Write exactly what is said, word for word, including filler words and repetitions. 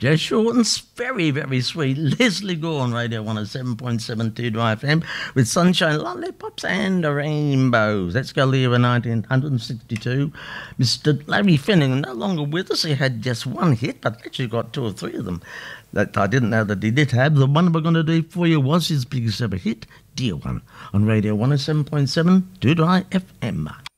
Just short and very, very sweet. Leslie Gore on Radio one oh seven point seven Two Dry F M with Sunshine, Lollipops and Rainbows. Let's go there in nineteen sixty-two. Mister Larry Finning, no longer with us. He had just one hit, but actually got two or three of them that I didn't know that he did have. The one we're going to do for you was his biggest ever hit, Dear One, on Radio one oh seven point seven Two Dry F M.